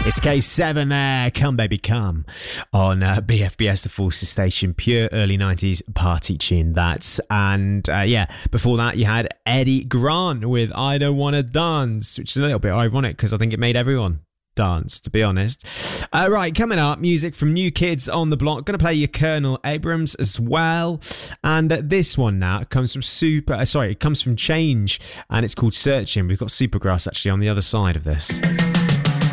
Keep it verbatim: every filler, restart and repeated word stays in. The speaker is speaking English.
It's K seven there, Come Baby Come, on uh, B F B S, the Forces Station, pure early nineties party tune, that's. And uh, yeah, before that you had Eddie Grant with I Don't Wanna Dance, which is a little bit ironic because I think it made everyone dance, to be honest. Uh, right, coming up, music from New Kids on the Block. Going to play your Colonel Abrams as well. And uh, this one now comes from Super, uh, sorry, it comes from Change, and it's called Searching. We've got Supergrass actually on the other side of this.